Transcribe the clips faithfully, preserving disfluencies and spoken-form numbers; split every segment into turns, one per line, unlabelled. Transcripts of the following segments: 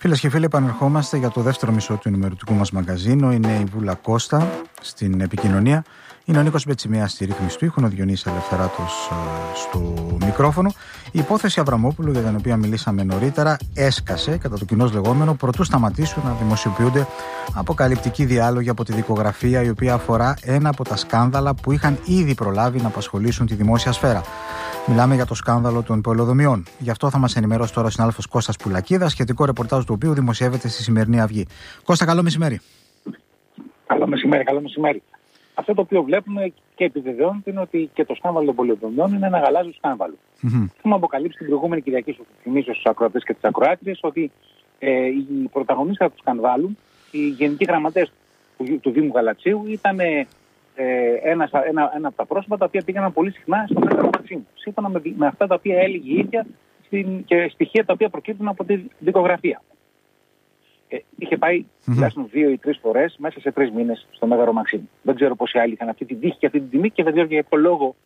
Φίλες και φίλοι, επανερχόμαστε για το δεύτερο μισό του ενημερωτικού μας μαγαζίνου. Είναι η Βούλα Κώστα στην επικοινωνία. Είναι ο Νίκος Μπετσιμέας στη ρύθμιση του ήχου, ο Διονύσης Ελευθεράτος στο μικρόφωνο. Η υπόθεση Αβραμόπουλου, για την οποία μιλήσαμε νωρίτερα, έσκασε κατά το κοινώς λεγόμενο προτού σταματήσουν να δημοσιοποιούνται αποκαλυπτικοί διάλογοι από τη δικογραφία, η οποία αφορά ένα από τα σκάνδαλα που είχαν ήδη προλάβει να απασχολήσουν τη δημόσια σφαίρα. Μιλάμε για το σκάνδαλο των πολεοδομιών. Γι' αυτό θα μας ενημερώσει τώρα ο συνάδελφος Κώστας Πουλακίδας, σχετικό ρεπορτάζ του οποίου δημοσιεύεται στη σημερινή Αυγή. Κώστα, καλό μεσημέρι.
Καλό μεσημέρι, καλό μεσημέρι. Αυτό το οποίο βλέπουμε και επιβεβαιώνεται είναι ότι και το σκάνδαλο των πολεοδομιών είναι ένα γαλάζιο σκάνδαλο. Mm-hmm. Έχουμε αποκαλύψει την προηγούμενη Κυριακή, στο θυμίσω στους ακροατές και τις ακροάτριες, ότι ε, οι πρωταγωνίστες του σκανδάλου, οι γενικοί γραμματές του, του Δήμου Γαλατσίου, ήταν ε, ένα, ένα, ένα από τα πρόσωπα τα οποία πήγαιναν πολύ συχνά στο Μέγαρο Μαξίμου. Σύμφωνα με, με αυτά τα οποία έλεγε η ίδια στην, και στοιχεία τα οποία προκύπτουν από τη δικογραφία. Ε, είχε πάει τουλάχιστον mm-hmm. δύο ή τρεις φορές μέσα σε τρεις μήνες στο Μέγαρο Μαξίμου. Δεν ξέρω πόσοι άλλοι είχαν αυτή την τύχη και αυτή την τιμή και δεν ξέρω για ποιο λόγο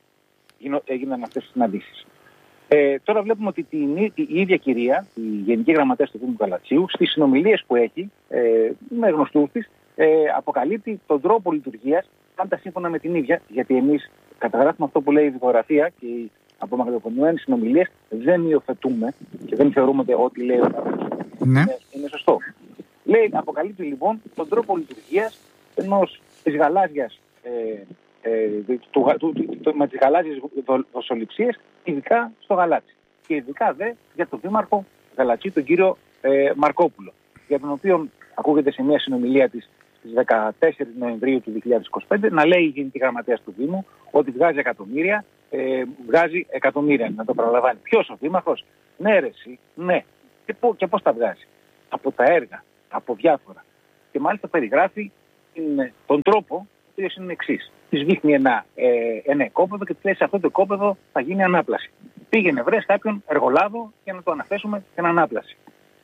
έγιναν αυτές τις συναντήσεις. Ε, τώρα βλέπουμε ότι την, η, η ίδια κυρία, η Γενική Γραμματέα του Δήμου Γαλατσίου, στις συνομιλίες που έχει ε, με γνωστούς της, ε, αποκαλύπτει τον τρόπο λειτουργίας, πάντα σύμφωνα με την ίδια, γιατί εμείς καταγράφουμε αυτό που λέει η δικογραφία και οι απομαγνητοφωνημένες συνομιλίες δεν υιοθετούμε και δεν θεωρούμε ότι ό,τι λέει ο ναι. είναι, είναι σωστό. Λέει, αποκαλύπτει λοιπόν τον τρόπο λειτουργίας ενός της γαλάζιας ε, ε, του, του, του, του, με τις γαλάζιες δοσοληψίες, ειδικά στο Γαλάτσι. Και ειδικά δε για τον Δήμαρχο Γαλατσίου, τον κύριο ε, Μαρκόπουλο, για τον οποίο ακούγεται σε μια συνομιλία της στις δεκατέσσερις Νοεμβρίου του δύο χιλιάδες είκοσι πέντε να λέει η Γενική Γραμματέας του Δήμου ότι βγάζει εκατομμύρια, ε, βγάζει εκατομμύρια, να το παραλαμβάνει. Ποιος ο Δήμαρχος? Ναι ρε εσύ, ναι. Και, πό, και πώς τα βγάζει? Από τα έργα, από διάφορα. Και μάλιστα περιγράφει την, τον τρόπο, ο οποίος είναι εξής. Της δείχνει ένα, ε, ένα οικόπεδο και της λέει σε αυτό το οικόπεδο θα γίνει ανάπλαση. Πήγαινε βρες κάποιον εργολάβο για να το αναθέσουμε στην ανάπλαση.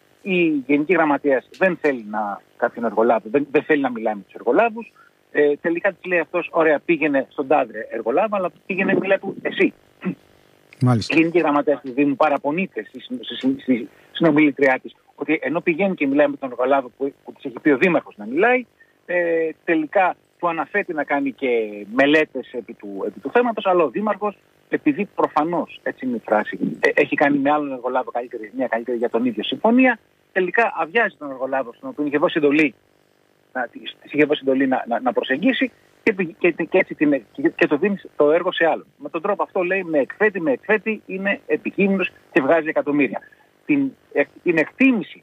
Η Γενική Γραμματέας δεν θέλει να, κάποιον εργολάβο, δεν, δεν θέλει να μιλάει με τους εργολάβους. Ε, τελικά της λέει αυτός, ωραία, πήγαινε στον τάδε εργολάβο, αλλά πήγαινε μιλάει του εσύ.
Μάλιστα.
Η Γενική Γραμματέας του Δήμου παραπονείται στη, στη, στη, στη συνομιλήτριά της ότι ενώ πηγαίνει και μιλάει με τον εργολάβο που, που της έχει πει ο Δήμαρχος να μιλάει, ε, τελικά του αναθέτει να κάνει και μελέτες επί του, επί του θέματος, αλλά ο Δήμαρχος, επειδή προφανώς, έτσι είναι η φράση, ε, έχει κάνει με άλλον εργολάβο καλύτερη, μια καλύτερη για τον ίδιο συμφωνία, τελικά αδειάζει τον εργολάβο στον οποίο είχε δώσει εντολή να, είχε δώσει εντολή να, να, να προσεγγίσει και, και, και, έτσι την, και, και το δίνει το έργο σε άλλον. Με τον τρόπο αυτό λέει με εκθέτη, με εκθέτη είναι επικίνδυνος και βγάζει εκατομμύρια. Την, την εκτίμηση,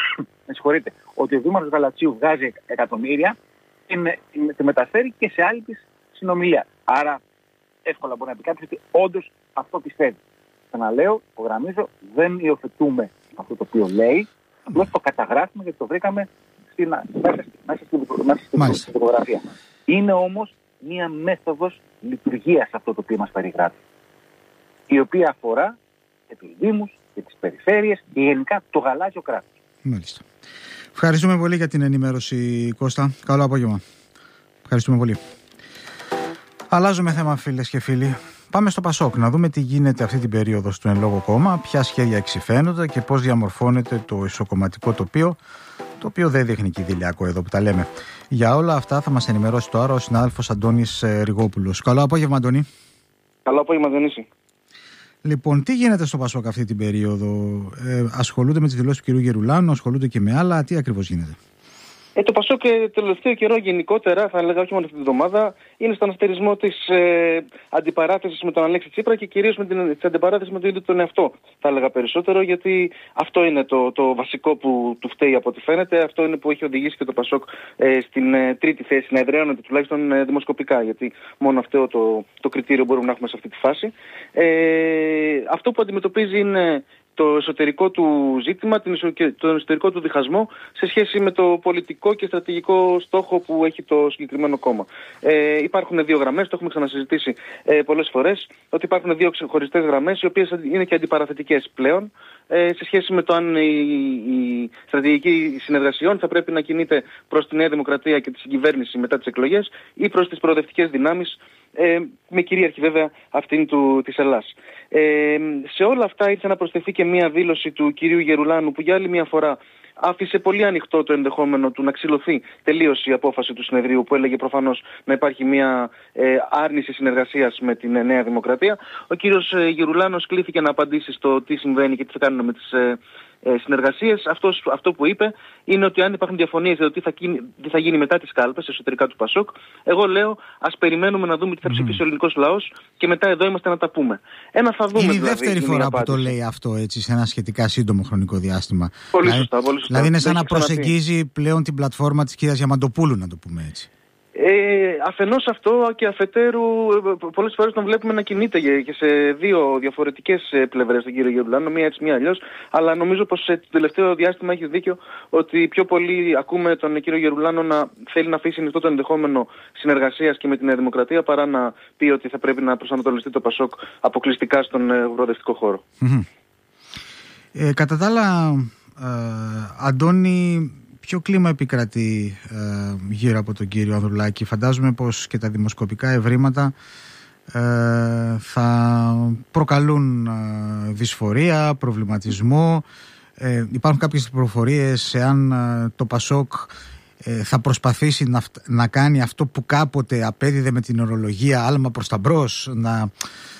με συγχωρείτε, ότι ο Δήμαρχος Γαλατσίου βγάζει εκατομμύρια, την, την, την μεταφέρει και σε άλλη της συνομιλία. Άρα εύκολα μπορεί να πει κάποιος ότι όντως αυτό πιστεύει. Ξαναλέω, υπογραμμίζω, δεν υιοθετούμε αυτό το οποίο λέει, απλώς το καταγράφουμε γιατί το βρήκαμε στην, μέσα, μέσα στην, μέσα στην δικογραφία. Είναι όμως μία μέθοδος λειτουργίας αυτό το οποίο μας περιγράφει, η οποία αφορά και τους Δήμους και τις περιφέρειες και γενικά το γαλάζιο κράτος.
Μάλιστα. Ευχαριστούμε πολύ για την ενημέρωση, Κώστα. Καλό απόγευμα. Ευχαριστούμε πολύ. Αλλάζουμε θέμα, φίλες και φίλοι. Πάμε στο Πασόκ να δούμε τι γίνεται αυτή την περίοδο στο εν λόγω κόμμα, ποια σχέδια εξυφαίνονται και πώς διαμορφώνεται το ισοκομματικό τοπίο, το οποίο δεν δείχνει και ιδηλιακό εδώ που τα λέμε. Για όλα αυτά θα μας ενημερώσει τώρα ο συνάδελφος Αντώνης Ριγόπουλος. Καλό απόγευμα, Αντώνη.
Καλό απόγευμα, Διονύση.
Λοιπόν, τι γίνεται στο Πασόκ αυτή την περίοδο? Ε, ασχολούνται με τις δηλώσεις του κ. Γερουλάνου, ασχολούνται και με άλλα. Τι ακριβώς γίνεται?
Ε, το Πασόκ τελευταίο καιρό γενικότερα, θα έλεγα όχι μόνο αυτή την εβδομάδα, είναι στον αστερισμό της ε, αντιπαράθεσης με τον Αλέξη Τσίπρα και κυρίως με την της αντιπαράθεση με τον ίδιο τον εαυτό. Θα έλεγα περισσότερο, γιατί αυτό είναι το, το βασικό που του φταίει από ό,τι φαίνεται. Αυτό είναι που έχει οδηγήσει και το Πασόκ ε, στην ε, τρίτη θέση, να εδραίωνεται τουλάχιστον ε, δημοσκοπικά, γιατί μόνο αυτό το, το κριτήριο μπορούμε να έχουμε σε αυτή τη φάση. Ε, αυτό που αντιμετωπίζει είναι το εσωτερικό του ζήτημα, τον εσωτερικό του διχασμό σε σχέση με το πολιτικό και στρατηγικό στόχο που έχει το συγκεκριμένο κόμμα. Ε, υπάρχουν δύο γραμμές, το έχουμε ξανασυζητήσει ε, πολλές φορές, ότι υπάρχουν δύο ξεχωριστές γραμμές, οι οποίες είναι και αντιπαραθετικές πλέον, ε, σε σχέση με το αν η, η στρατηγική συνεργασιών θα πρέπει να κινείται προς τη Νέα Δημοκρατία και τη συγκυβέρνηση μετά τις εκλογές ή προς τις προοδευτικές δυνάμεις, ε, με κυρίαρχη βέβαια αυτήν του, της Ελλάς. Ε, σε όλα αυτά ήρθε να προσθεθεί και μία δήλωση του κυρίου Γερουλάνου που για άλλη μία φορά άφησε πολύ ανοιχτό το ενδεχόμενο του να ξυλωθεί τελείως η απόφαση του συνεδρίου που έλεγε προφανώς να υπάρχει μια ε, άρνηση συνεργασίας με την ε, Νέα Δημοκρατία. Ο κύριος ε, Γερουλάνος κλήθηκε να απαντήσει στο τι συμβαίνει και τι θα κάνουν με τις ε, ε, συνεργασίες. Αυτός, αυτό που είπε είναι ότι αν υπάρχουν διαφωνίες για το τι θα, τι θα γίνει μετά τις κάλπες εσωτερικά του Πασόκ, εγώ λέω ας περιμένουμε να δούμε τι θα ψηφίσει mm. ο ελληνικός λαός και μετά εδώ είμαστε να τα πούμε. Ένα θα δούμε.
Είναι η
δηλαδή,
δεύτερη φορά που το λέει αυτό έτσι, σε ένα σχετικά σύντομο χρονικό διάστημα.
Πολύ
δηλαδή,
σωστά, πολύ σωστά.
Δηλαδή είναι σαν να προσεγγίζει πλέον την πλατφόρμα της κυρίας Διαμαντοπούλου, να το πούμε έτσι.
Ε, αφενός αυτό και αφετέρου πολλές φορές τον βλέπουμε να κινείται και σε δύο διαφορετικές πλευρές τον κύριο Γερουλάνο, μία έτσι μία αλλιώς, αλλά νομίζω πως το τελευταίο διάστημα έχει δίκιο ότι πιο πολύ ακούμε τον κύριο Γερουλάνο να θέλει να αφήσει ανοιχτό το ενδεχόμενο συνεργασίας και με τη Νέα Δημοκρατία παρά να πει ότι θα πρέπει να προσανατολιστεί το Πασόκ αποκλειστικά στον προοδευτικό χώρο.
Mm-hmm. Ε, κατά τα άλλα, ε, Αντώνη, ποιο κλίμα επικρατεί ε, γύρω από τον κύριο Ανδρουλάκη? Φαντάζομαι πως και τα δημοσκοπικά ευρήματα ε, θα προκαλούν ε, δυσφορία, προβληματισμό. Ε, υπάρχουν κάποιες πληροφορίες εάν ε, το Πασόκ ε, θα προσπαθήσει να, να κάνει αυτό που κάποτε απέδιδε με την ορολογία άλμα προς τα μπρος, να,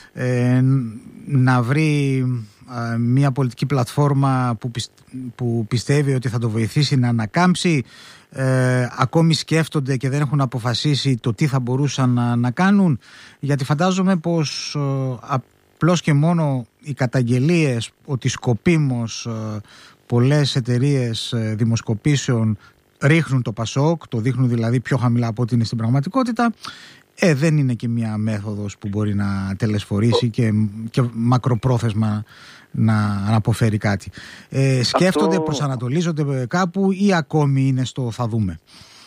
ε, να βρει μια πολιτική πλατφόρμα που, πιστε, που πιστεύει ότι θα το βοηθήσει να ανακάμψει. Ε, ακόμη σκέφτονται και δεν έχουν αποφασίσει το τι θα μπορούσαν να, να κάνουν, γιατί φαντάζομαι πως ε, απλώς και μόνο οι καταγγελίες ότι σκοπίμως ε, πολλές εταιρείες ε, δημοσκοπήσεων ρίχνουν το Πασόκ, το δείχνουν δηλαδή πιο χαμηλά από ό,τι είναι στην πραγματικότητα, ε, δεν είναι και μια μέθοδος που μπορεί να τελεσφορήσει και, και μακροπρόθεσμα να αναποφέρει κάτι. Ε, σκέφτονται, Αυτό... προσανατολίζονται κάπου ή ακόμη είναι στο θα δούμε?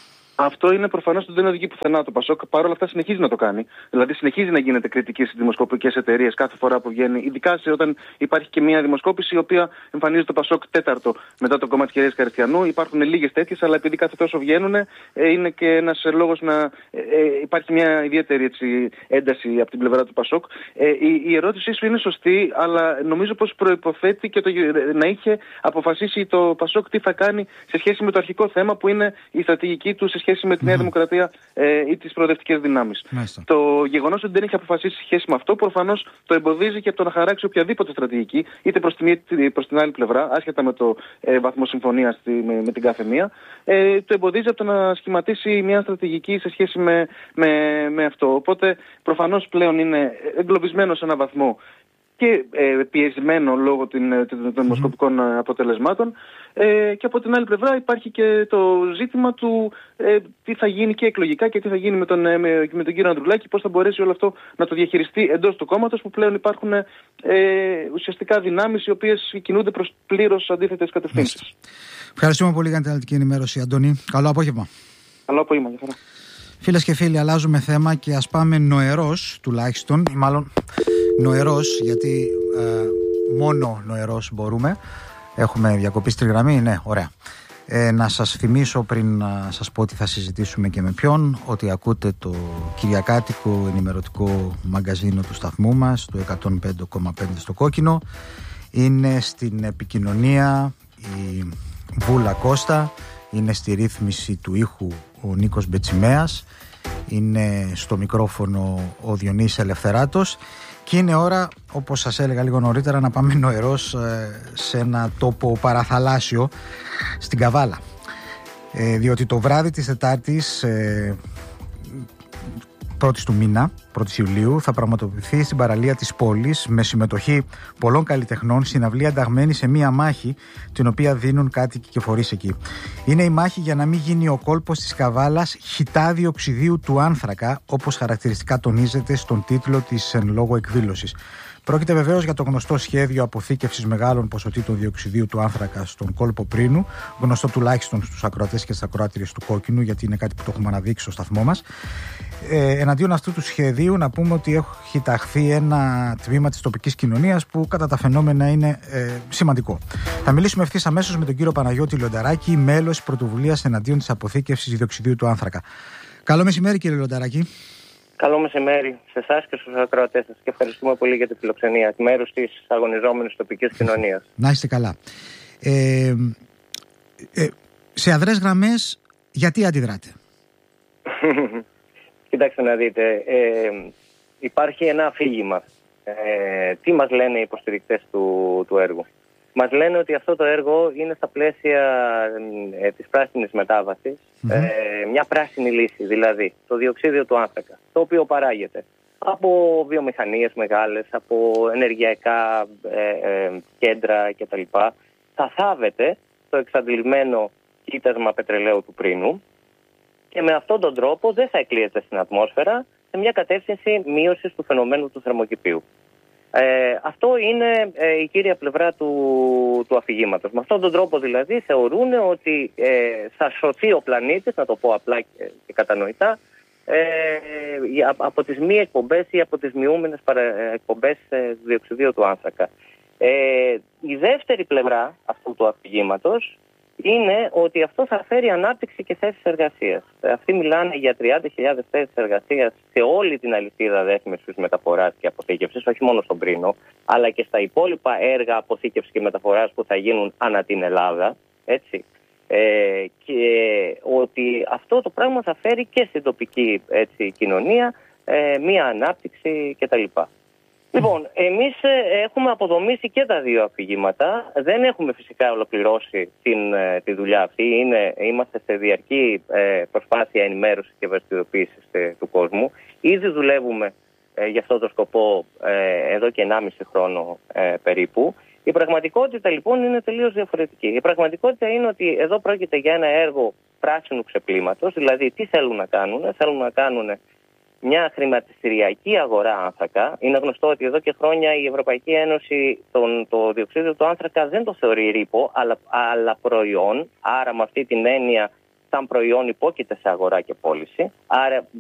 Αυτό είναι προφανώς ότι δεν οδηγεί πουθενά το Πασόκ. Παρ' όλα αυτά συνεχίζει να το κάνει. Δηλαδή συνεχίζει να γίνεται κριτική στις δημοσκοπικές εταιρείες κάθε φορά που βγαίνει. Ειδικά σε όταν υπάρχει και μια δημοσκόπηση η οποία εμφανίζει το Πασόκ τέταρτο μετά το κόμμα της κυρίας Καριστιανού. Υπάρχουν λίγες τέτοιες, αλλά επειδή κάθε τόσο βγαίνουν, είναι και ένας λόγος να ε, υπάρχει μια ιδιαίτερη έτσι, ένταση από την πλευρά του Πασόκ. Ε, η, η ερώτησή σου είναι σωστή, αλλά νομίζω πως προϋποθέτει και το, να είχε αποφασίσει το Πασόκ τι θα κάνει σε σχέση με το αρχικό θέμα που είναι η στρατηγική του σε σχέση με τη Νέα mm-hmm. Δημοκρατία ε, ή τις προοδευτικές δυνάμεις. Μάλιστα. Το γεγονός ότι δεν έχει αποφασίσει σχέση με αυτό προφανώς το εμποδίζει και από το να χαράξει οποιαδήποτε στρατηγική, είτε προς την, προς την άλλη πλευρά, άσχετα με το ε, βαθμό συμφωνίας με, με την κάθε μία, ε, το εμποδίζει από το να σχηματίσει μια στρατηγική σε σχέση με, με, με αυτό. Οπότε προφανώς πλέον είναι εγκλωβισμένο σε έναν βαθμό και ε, πιεσμένο λόγω των δημοσκοπικών mm-hmm. αποτελεσμάτων ε, και από την άλλη πλευρά υπάρχει και το ζήτημα του ε, τι θα γίνει και εκλογικά και τι θα γίνει με τον, ε, με, με τον κύριο Ανδρουλάκη, πώς θα μπορέσει όλο αυτό να το διαχειριστεί εντός του κόμματος που πλέον υπάρχουν ε, ουσιαστικά δυνάμεις οι οποίες κινούνται προς πλήρως αντίθετες κατευθύνσεις.
Ευχαριστούμε πολύ για την αναλυτική ενημέρωση, Αντώνη. Καλό απόγευμα.
Καλό απόγευμα, για χαρά.
Φίλες και φίλοι, αλλάζουμε θέμα και ας πάμε νοερός τουλάχιστον, ή μάλλον νοερός, γιατί ε, μόνο νοερός μπορούμε. Έχουμε διακοπή στη γραμμή, ναι, ωραία. Ε, να σας θυμίσω πριν να σας πω ότι θα συζητήσουμε και με ποιον, ότι ακούτε το κυριακάτικο ενημερωτικό μαγκαζίνο του σταθμού μας, το εκατόν πέντε κόμμα πέντε στο Κόκκινο. Είναι στην επικοινωνία η Βούλα Κώστα, είναι στη ρύθμιση του ήχου ο Νίκος Μπετσιμέας, είναι στο μικρόφωνο ο Διονύσης Ελευθεράτος και είναι ώρα, όπως σας έλεγα λίγο νωρίτερα, να πάμε νοερός σε ένα τόπο παραθαλάσσιο στην Καβάλα, ε, διότι το βράδυ της Τετάρτης ε, πρώτης του μήνα, πρώτης Ιουλίου, θα πραγματοποιηθεί στην παραλία της πόλης με συμμετοχή πολλών καλλιτεχνών συναυλία ενταγμένη σε μία μάχη την οποία δίνουν κάτοικοι και φορείς εκεί. Είναι η μάχη για να μην γίνει ο κόλπος της Καβάλας χυτά διοξιδίου του άνθρακα, όπως χαρακτηριστικά τονίζεται στον τίτλο της εν λόγω εκδήλωσης. Πρόκειται βεβαίως για το γνωστό σχέδιο αποθήκευσης μεγάλων ποσοτήτων διοξιδίου του άνθρακα στον κόλπο Πρίνου, γνωστό τουλάχιστον στους ακροατές και στις ακροάτριες του Κόκκινου, γιατί είναι κάτι που το έχουμε αναδείξει στο σταθμό μας. Ε, εναντίον αυτού του σχεδίου, να πούμε ότι έχει ταχθεί ένα τμήμα της τοπικής κοινωνίας που κατά τα φαινόμενα είναι ε, σημαντικό. Θα μιλήσουμε ευθύς αμέσως με τον κύριο Παναγιώτη Λιονταράκη, μέλος της πρωτοβουλίας εναντίον της αποθήκευσης διοξιδίου του άνθρακα. Καλό μεσημέρι, κύριε Λιονταράκη.
Καλό μεσημέρι σε εσάς και στους ακροατές σας και ευχαριστούμε πολύ για τη φιλοξενία εκ μέρους της αγωνιζόμενης τοπικής κοινωνίας.
Να είστε καλά. Ε, ε, σε αδρές γραμμές, γιατί αντιδράτε?
Κοιτάξτε να δείτε, ε, υπάρχει ένα αφήγημα. Ε, τι μας λένε οι υποστηρικτές του, του έργου? Μας λένε ότι αυτό το έργο είναι στα πλαίσια ε, της πράσινης μετάβασης, mm-hmm. ε, μια πράσινη λύση, δηλαδή το διοξείδιο του άνθρακα, το οποίο παράγεται από βιομηχανίες μεγάλες, από ενεργειακά ε, ε, κέντρα κτλ. Θα θάβεται το εξαντλημένο κοίτασμα πετρελαίου του πρίνου και με αυτόν τον τρόπο δεν θα εκλείεται στην ατμόσφαιρα σε μια κατεύθυνση μείωσης του φαινομένου του θερμοκηπίου. Ε, αυτό είναι ε, η κύρια πλευρά του, του αφηγήματος. Με αυτόν τον τρόπο δηλαδή θεωρούν ότι ε, θα σωθεί ο πλανήτης, να το πω απλά και, και κατανοητά, ε, από τις μη εκπομπές ή από τις μειούμενες εκπομπές ε, διοξιδίου του άνθρακα. Ε, η δεύτερη πλευρά αυτού του αφηγήματος είναι ότι αυτό θα φέρει ανάπτυξη και θέσεις εργασίας. Αυτοί μιλάνε για τριάντα χιλιάδες θέσεις εργασίας σε όλη την αλυσίδα δέσμευσης, μεταφοράς και αποθήκευσης, όχι μόνο στον Πρίνο, αλλά και στα υπόλοιπα έργα αποθήκευσης και μεταφοράς που θα γίνουν ανά την Ελλάδα. Έτσι. Ε, και ότι αυτό το πράγμα θα φέρει και στην τοπική έτσι, κοινωνία ε, μία ανάπτυξη κτλ. Λοιπόν, εμείς έχουμε αποδομήσει και τα δύο αφηγήματα. Δεν έχουμε φυσικά ολοκληρώσει την, τη δουλειά αυτή. Είναι, είμαστε σε διαρκή ε, προσπάθεια ενημέρωσης και ευαισθητοποίησης ε, του κόσμου. Ήδη δουλεύουμε ε, για αυτό το σκοπό ε, εδώ και ενάμιση χρόνο ε, περίπου. Η πραγματικότητα λοιπόν είναι τελείως διαφορετική. Η πραγματικότητα είναι ότι εδώ πρόκειται για ένα έργο πράσινου ξεπλήματος. Δηλαδή, τι θέλουν να κάνουν? Θέλουν να κάνουν μια χρηματιστηριακή αγορά άνθρακα. Είναι γνωστό ότι εδώ και χρόνια η Ευρωπαϊκή Ένωση τον, το διοξείδιο του άνθρακα δεν το θεωρεί ρήπο, αλλά, αλλά προϊόν. Άρα με αυτή την έννοια σαν προϊόν υπόκειται σε αγορά και πώληση. Άρα